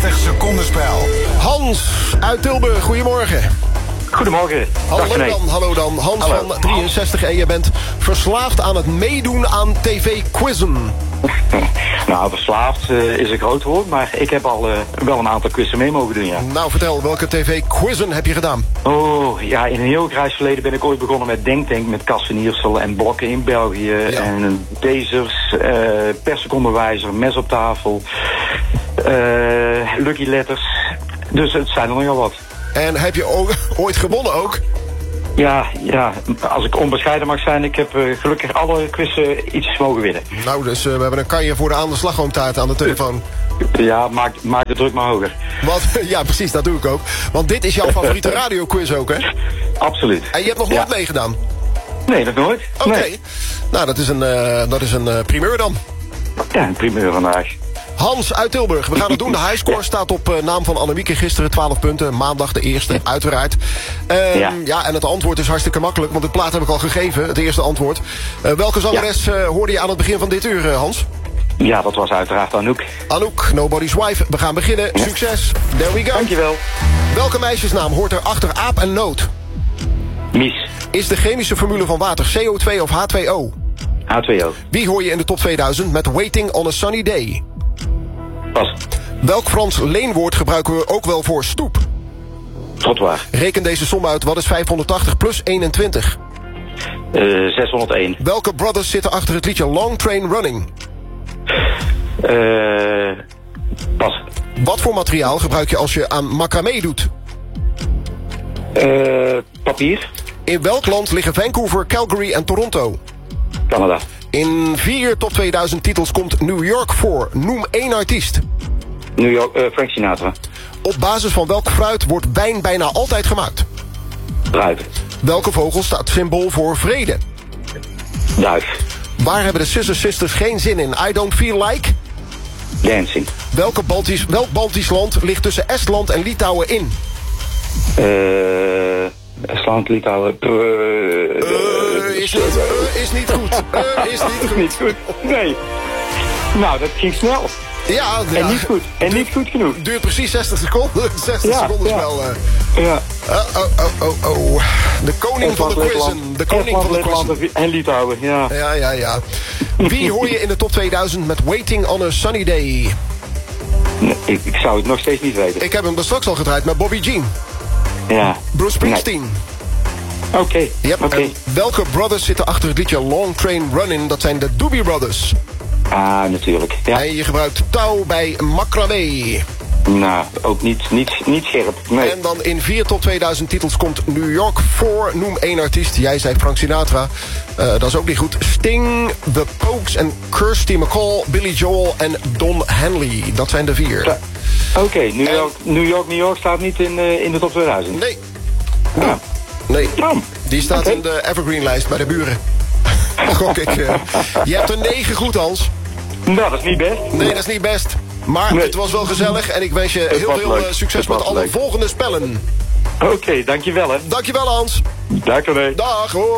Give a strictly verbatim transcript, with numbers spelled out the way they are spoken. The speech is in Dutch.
zestig seconden spel. Hans uit Tilburg, goedemorgen. Goedemorgen. Hallo dan, hallo dan. Hans hallo. van drieënzestig en je bent verslaafd aan het meedoen aan tv-quizzen. Nou, verslaafd uh, is een groot woord, maar ik heb al uh, wel een aantal quizzen mee mogen doen, ja. Nou, vertel, welke tv-quizzen heb je gedaan? Oh, ja, in een heel grijs verleden ben ik ooit begonnen met Denktank, met Cas van Iersel en blokken in België. Ja. En tasers, uh, per secondewijzer, mes op tafel, uh, lucky letters. Dus het zijn er nogal wat. En heb je ook, ooit gewonnen ook? Ja, ja, als ik onbescheiden mag zijn, ik heb uh, gelukkig alle quizzen iets mogen winnen. Nou, dus uh, we hebben een kanje voor de aan de slagroomtaart aan de telefoon. Ja, maak, maak de druk maar hoger. Wat, ja, precies, dat doe ik ook. Want dit is jouw favoriete radioquiz ook, hè? Absoluut. En je hebt nog nooit ja. meegedaan? Nee, nog nooit. Oké. Okay. Nee. Nou, dat is een, uh, dat is een uh, primeur dan. Ja, een primeur vandaag. Hans uit Tilburg, we gaan het doen. De highscore ja. staat op uh, naam van Annemieke gisteren, twaalf punten. Maandag de eerste, uiteraard. Um, ja. ja, en het antwoord is hartstikke makkelijk, want de plaat heb ik al gegeven, het eerste antwoord. Uh, welke zangeres ja. uh, hoorde je aan het begin van dit uur, uh, Hans? Ja, dat was uiteraard Anouk. Anouk, Nobody's Wife. We gaan beginnen. Ja. Succes. There we go. Dankjewel. Welke meisjesnaam hoort er achter aap en noot? Mies. Is de chemische formule van water C O twee of H twee O? H twee O. Wie hoor je in de top tweeduizend met Waiting on a Sunny Day? Pas. Welk Frans leenwoord gebruiken we ook wel voor stoep? Trottoir. Reken deze som uit. Wat is vijfhonderdtachtig plus eenentwintig? Uh, zeshonderdéén. Welke brothers zitten achter het liedje Long Train Running? Uh, pas. Wat voor materiaal gebruik je als je aan macramé doet? Uh, papier. In welk land liggen Vancouver, Calgary en Toronto? Canada. In vier top tweeduizend titels komt New York voor. Noem één artiest. New York, uh, Frank Sinatra. Op basis van welk fruit wordt wijn bijna altijd gemaakt? Druiven. Welke vogel staat symbool voor vrede? Duif. Waar hebben de Scissor Sisters geen zin in? I don't feel like... Dancing. Welke Baltisch, welk Baltisch land ligt tussen Estland en Litouwen in? Eh... Uh, Estland, Litouwen... Uh, uh, is, niet, uh, is niet goed. Uh, is niet goed. niet goed. Nee. Nou, dat ging snel. Ja, ja. En niet goed. En duurt, niet goed genoeg. Duurt precies zestig seconden. zestig ja, seconden ja. spel. Uh. Ja. Uh, oh, oh, oh, oh. De koning Estland, van de quizzen. De koning Estland, van de quizzen. En Litouwen, ja. Ja, ja, ja. Wie hoor je in de top tweeduizend met Waiting on a Sunny Day? Nee, ik, ik zou het nog steeds niet weten. Ik heb hem er straks al gedraaid met Bobby Jean. Ja. Bruce Springsteen. Nee. Oké. Okay. Yep. Okay. Welke brothers zitten achter het liedje Long Train Running? Dat zijn de Doobie Brothers. Ah, natuurlijk. Ja. En je gebruikt touw bij macramé. Nou, ook niet, niet, niet scherp. Nee. En dan in vier top tweeduizend titels komt New York voor. Noem één artiest. Jij zei Frank Sinatra. Uh, dat is ook niet goed. Sting, The Pokes en Kirsty MacColl, Billy Joel en Don Henley. Dat zijn de vier. Ja. Oké, okay, New, en... New York, New York staat niet in, uh, in de top tweeduizend. Nee. Ja. Nee. Nee. Oh. Die staat okay. in de Evergreen-lijst bij de buren. Gok ik. Uh, je hebt er negen goed, Hans. Nou, dat is niet best. Nee, dat is niet best. Maar nee. Het was wel gezellig en ik wens je het heel veel succes met alle leuk. volgende spellen. Oké, okay, dankjewel hè. Dankjewel Hans. Dag, nee. Dag hoor.